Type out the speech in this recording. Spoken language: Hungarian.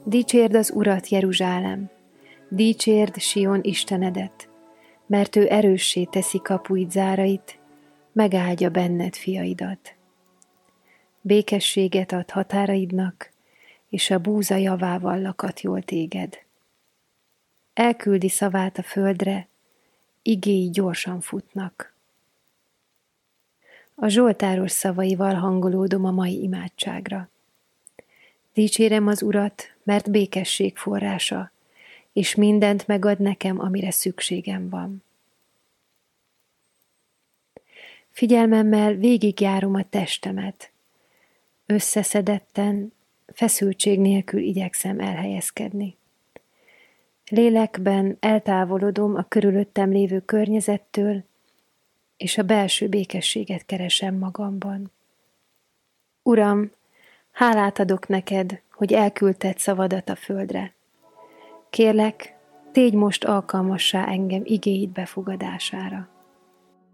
Dicsérd az Urat, Jeruzsálem, dicsérd Sion Istenedet, mert ő erőssé teszi kapuid zárait, megáldja benned fiaidat. Békességet ad határaidnak, és a búza javával lakat jól téged. Elküldi szavát a földre, igéi gyorsan futnak. A zsoltáros szavaival hangolódom a mai imádságra. Dicsérem az Urat, mert békesség forrása, és mindent megad nekem, amire szükségem van. Figyelmemmel végigjárom a testemet. Összeszedetten, feszültség nélkül igyekszem elhelyezkedni. Lélekben eltávolodom a körülöttem lévő környezettől, és a belső békességet keresem magamban. Uram, hálát adok neked, hogy elküldted szavadat a földre. Kérlek, tégy most alkalmassá engem igéid befogadására.